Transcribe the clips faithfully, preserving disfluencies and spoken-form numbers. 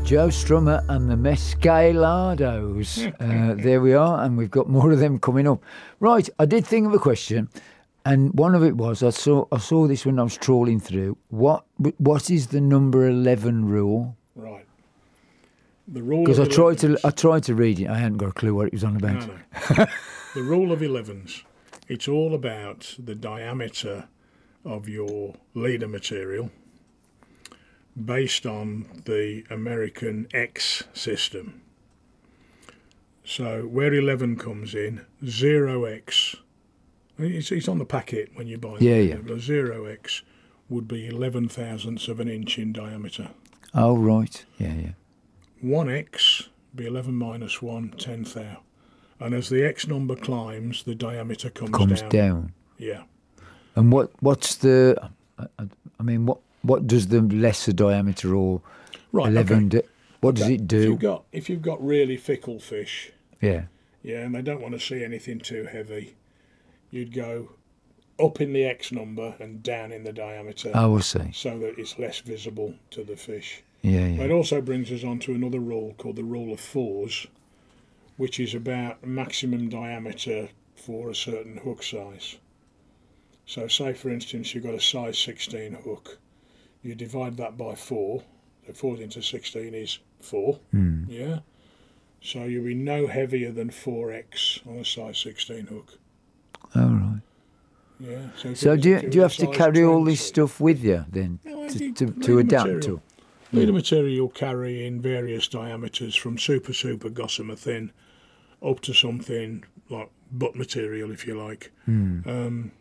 Joe Strummer and the Mescalados. Uh, there we are, and we've got more of them coming up. Right, I did think of a question, and one of it was I saw I saw this when I was trawling through. What what is the number eleven rule? Right. The rule Because I of tried to elevens. I tried to read it. I hadn't got a clue what it was on about. No, no. The rule of elevens. It's all about the diameter of your leader material based on the American X system. So where eleven comes in, zero X, it's, it's on the packet when you buy it. Yeah, yeah. But zero X would be eleven thousandths of an inch in diameter. Oh, right. Yeah, yeah. one X be eleven minus one, ten thou. And as the X number climbs, the diameter comes, Comes down. down. Yeah. And what what's the? I, I mean, what what does the lesser diameter or Right. eleven? Okay. Do, what does Okay. it If do? you've got if you've got really fickle fish, Yeah. yeah, and they don't want to see anything too heavy, you'd go up in the X number and down in the diameter, Oh, I see. so that it's less visible to the fish. Yeah, But it yeah. also brings us on to another rule called the rule of fours, which is about maximum diameter for a certain hook size. So say for instance you've got a size sixteen hook, you divide that by four, so four into sixteen is four, Mm. yeah? So you'll be no heavier than four X on a size sixteen hook. All right. Yeah. So, if So it was- do you if it do you was have a to size carry all this twenty stuff with you then No, to you- to, leader to adapt material. to? Leader material you'll carry in various diameters from super, super gossamer thin up to something like butt material, if you like. Mm. Um,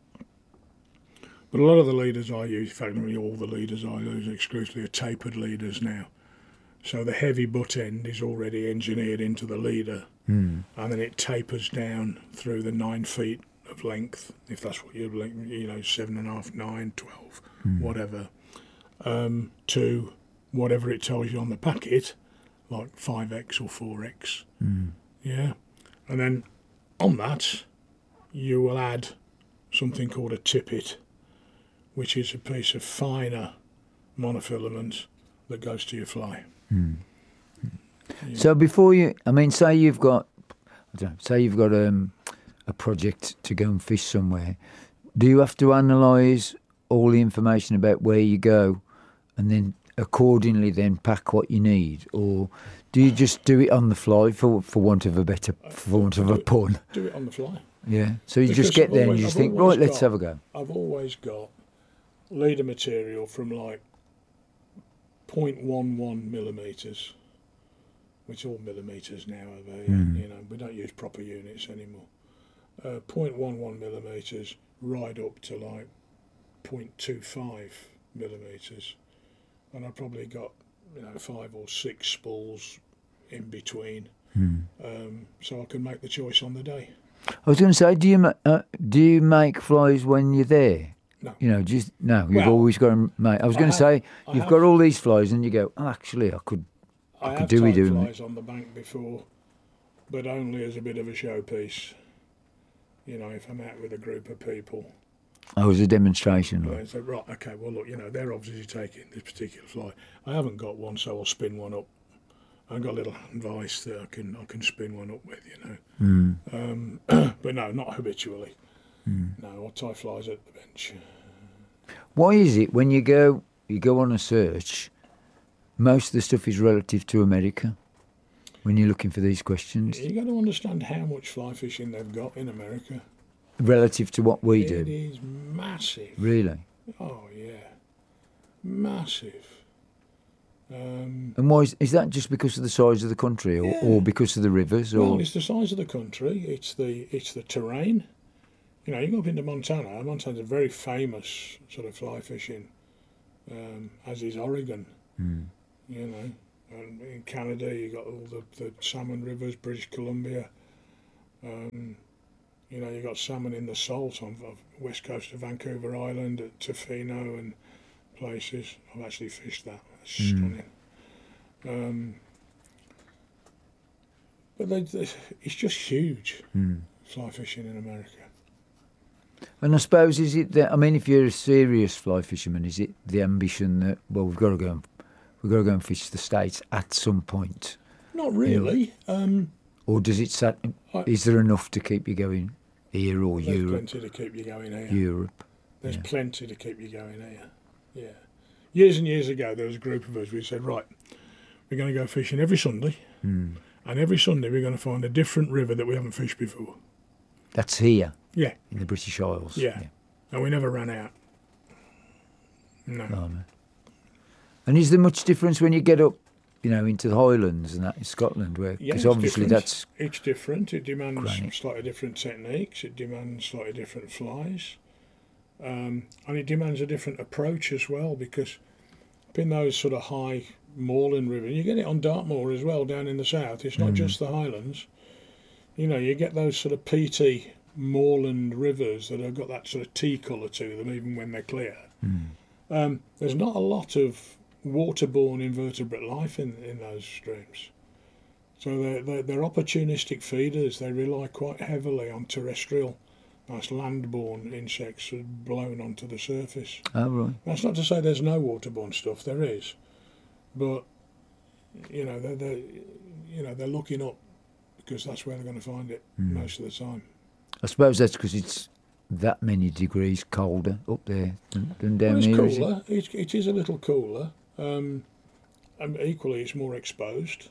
but a lot of the leaders I use, in fact, nearly all the leaders I use exclusively are tapered leaders now. So the heavy butt end is already engineered into the leader, Mm. and then it tapers down through the nine feet of length, if that's what you're, you know, seven and a half, nine, twelve, Mm. whatever, um, to whatever it tells you on the packet, like five X or four X. Mm. Yeah. And then on that, you will add something called a tippet, which is a piece of finer monofilament that goes to your fly. Mm. Yeah. So before you, I mean, say you've got, I don't know, say you've got um, a project to go and fish somewhere. Do you have to analyse all the information about where you go, and then accordingly then pack what you need, or do you just do it on the fly for for want of a better, for want of a pun? Do it on the fly. Yeah. So you Because just get I've there and always- you just I've think, always right, let's got- have a go. I've always got leader material from like zero point one one millimetres, which all millimetres now are they, Mm. you know, we don't use proper units anymore. Uh, zero point one one millimetres right up to like zero point two five millimetres, and I've probably got, you know, five or six spools in between, Mm. um, so I can make the choice on the day. I was going to say, do you ma- uh, do you make flies when you're there? No. You know, just no. You've Well, always got to make. I was I going to have- say, I you've have- got all these flies, and you go, oh, actually, I could. I could have do with tied doing it. flies on the bank before, but only as a bit of a showpiece. You know, if I'm out with a group of people, Oh, it was a demonstration. and Like. they say, right, okay, well, look, you know, they're obviously taking this particular fly. I haven't got one, so I'll spin one up. I've got a little hand vice that I can I can spin one up with, you know. Mm. Um, but no, not habitually. Mm. No, I'll tie flies at the bench. Why is it when you go you go on a search, most of the stuff is relative to America? When you're looking for these questions, You got to understand how much fly fishing they've got in America. relative to what we It do, is massive. really. Oh yeah, massive. Um, And why is, is that? Just because of the size of the country, or, Yeah. or because of the rivers, or well, it's the size of the country. It's the it's the terrain. You know, you go up into Montana. Montana's a very famous sort of fly fishing, um, as is Oregon. Mm. You know, and in Canada you got all the, the salmon rivers, British Columbia. Um, you know, you got salmon in the salt on the west coast of Vancouver Island at Tofino and places. I've actually fished that. That's Mm. stunning. Um, but they, they, it's just huge, Mm. fly fishing in America. And I suppose, is it that, I mean, if you're a serious fly fisherman, is it the ambition that, well, we've got to go and we've got to go and fish the States at some point? Not really. Um, Or does it sat, I- is there enough to keep you going here or there's Europe? plenty to keep you going here. Europe. There's yeah. plenty to keep you going here. Yeah. Years and years ago, there was a group of us. We said, right, we're going to go fishing every Sunday, Mm. and every Sunday we're going to find a different river that we haven't fished before. That's here Yeah. in the British Isles. Yeah. And we never ran out. No. Blimey. And is there much difference when you get up, you know, into the Highlands and that in Scotland, where Yeah, because it's obviously different. that's It's different. It demands Granite. slightly different techniques. It demands slightly different flies, um, and it demands a different approach as well. Because up in those sort of high moorland rivers, you get it on Dartmoor as well down in the south. It's not Mm. just the Highlands. You know, you get those sort of peaty moorland rivers that have got that sort of tea colour to them, even when they're clear. Mm. Um, there's not a lot of waterborne invertebrate life in, in those streams. So they're, they're, they're opportunistic feeders. They rely quite heavily on terrestrial, nice land-borne insects that are blown onto the surface. oh right. That's not to say there's no waterborne stuff. There is, but you know they're, they're you know they're looking up because that's where they're going to find it Mm. most of the time. I suppose that's because it's that many degrees colder up there than, than down Well, it's here. Is it? cooler. It, it is a little cooler. Um, and equally, it's more exposed.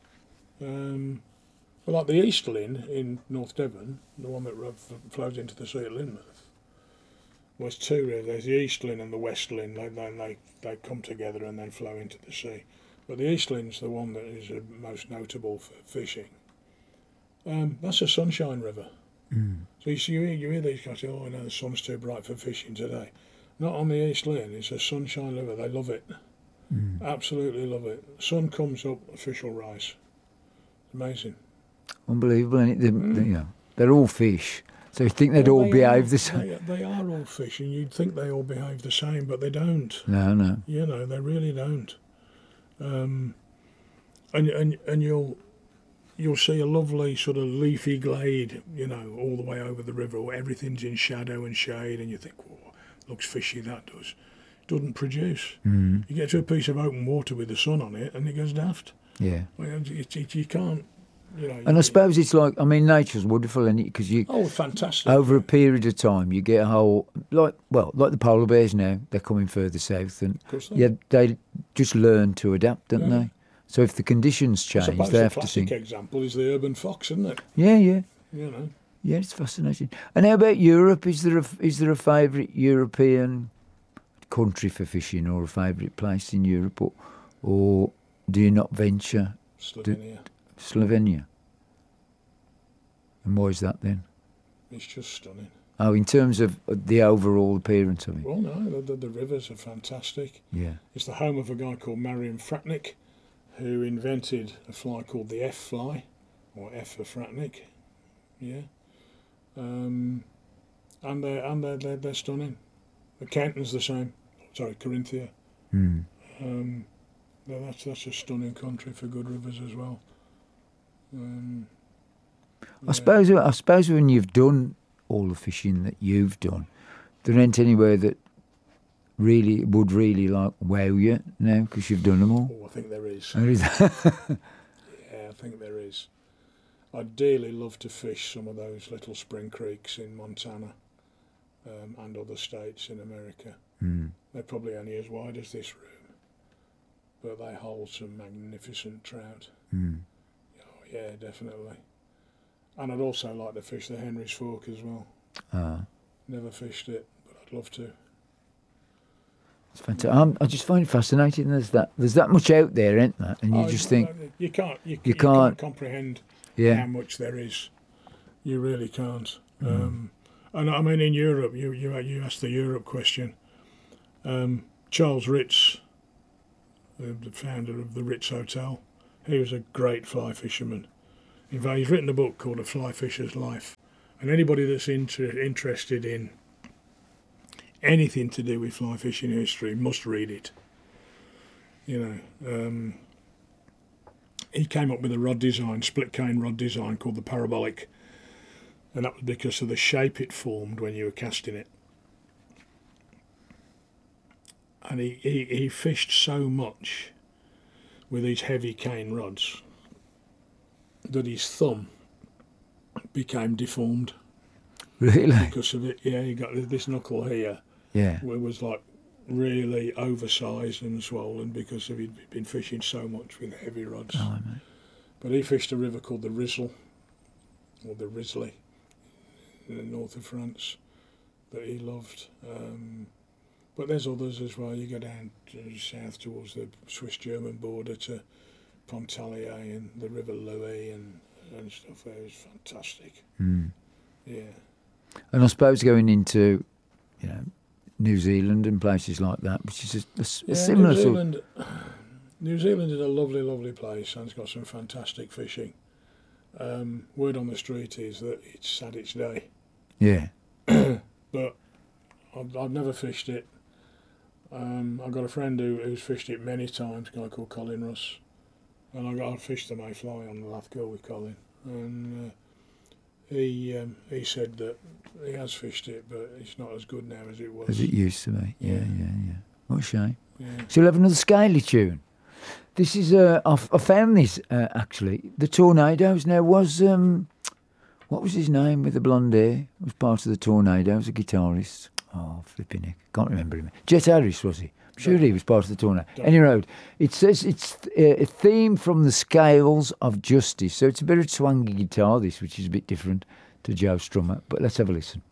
Um, well, like the East Lynn in North Devon, the one that ro- f- flows into the sea at Lynmouth, was two rivers. There's the East Lynn and the West Lynn. They, they, they, they come together and then flow into the sea. But the East Lynn's the one that is uh, most notable for fishing. Um, that's a sunshine river. Mm. So you, see, you, hear, you hear these guys say, oh, no, the sun's too bright for fishing today. Not on the East Lynn. It's a sunshine river. They love it. Mm. Absolutely love it. Sun comes up, the fish will rise. Amazing. Unbelievable, isn't it? They, Mm. they, you know, they're all fish, so you think they'd Well, all they behave are, the same. They, they are all fish, and you'd think they all behave the same, but they don't. No, no. You know, they really don't. Um, and and and you'll you'll see a lovely sort of leafy glade, you know, all the way over the river, where everything's in shadow and shade, and you think, "Whoa, looks fishy." That does. Doesn't produce. Mm. You get to a piece of open water with the sun on it, and it goes daft. Yeah. Well, it, it, you can't, you know. And you- I suppose it's like, I mean, nature's wonderful, isn't it? Because you, Oh, fantastic! over a period of time, you get a whole, like, well, like the polar bears now, they're coming further south, and Of course they yeah, they just learn to adapt, don't Yeah. they? So if the conditions I change, suppose they the have to classic think. example is the urban fox, isn't it? Yeah, yeah, You know. yeah. It's fascinating. And how about Europe? Is there a is there a favourite European country for fishing, or a favourite place in Europe, or, or do you not venture Slovenia. Slovenia? And why is that then? It's just stunning. Oh, in terms of the overall appearance of it. Well, no, the, the, the rivers are fantastic. Yeah. It's the home of a guy called Marian Fratnik, who invented a fly called the F fly, or F for Fratnik. Yeah. Um, and they're, and they're, they're, they're stunning. The Canton's the same. Sorry, Corinthia. Mm. Um, yeah, that's that's a stunning country for good rivers as well. Um, I yeah. suppose. I suppose when you've done all the fishing that you've done, there ain't anywhere that really would really like wow you now because you've done them all. Oh, I think there is. There is- Yeah, I think there is. I'd dearly love to fish some of those little spring creeks in Montana um, and other states in America. Mm. They're probably only as wide as this room, but they hold some magnificent trout. Mm. Oh, yeah, definitely. And I'd also like to fish the Henry's Fork as well. Ah, Never fished it, but I'd love to. it's fantastic. I'm, I just find it fascinating. There's that. There's that much out there, ain't there? And you Oh, just think, you can't you, you you can't- can't comprehend how yeah, much there is. You really can't. Mm. Um, and I mean, in Europe, you you you asked the Europe question. Um, Charles Ritz, the, the founder of the Ritz Hotel, he was a great fly fisherman. In fact, he's written a book called A Fly Fisher's Life, and anybody that's inter- interested in anything to do with fly fishing history must read it. You know. Um, he came up with a rod design, split cane rod design called the parabolic, and that was because of the shape it formed when you were casting it. And he, he, he fished so much with these heavy cane rods that his thumb became deformed Really? because of it. Yeah, he got this knuckle here. Yeah. Where it was like really oversized and swollen because of he'd been fishing so much with heavy rods. Oh, mate. But he fished a river called the Rizzle, or the Risley, in the north of France, that he loved. Um, but there's others as well. You go down to south towards the Swiss-German border to Pontarlier and the River Louis and, and stuff there. It was fantastic. Mm. Yeah. And I suppose going into, you know, New Zealand and places like that, which is a, a, a yeah, similar New sort. Zealand, New Zealand is a lovely, lovely place and it's got some fantastic fishing. Um, word on the street is that it's had its day. Yeah. But I've, I've never fished it. Um, I've got a friend who, who's fished it many times, a guy called Colin Russ. And I got I fished the Mayfly on the Lathgill with Colin. And uh, he um, he said that he has fished it, but it's not as good now as it was. As it used to be. Yeah, Yeah. yeah, yeah. What a shame. Yeah. So we'll have another scaly tune. This is, uh, I, f- I found this uh, actually. The Tornadoes now was, um, what was his name with the blonde hair? Was part of the Tornadoes, a guitarist. Oh, flipping heck. Can't remember him. Jet Harris, was he? I'm sure he was part of the Tornado. Any road. It says it's uh, a theme from the Scales of Justice. So it's a bit of twangy guitar, this, which is a bit different to Joe Strummer. But let's have a listen.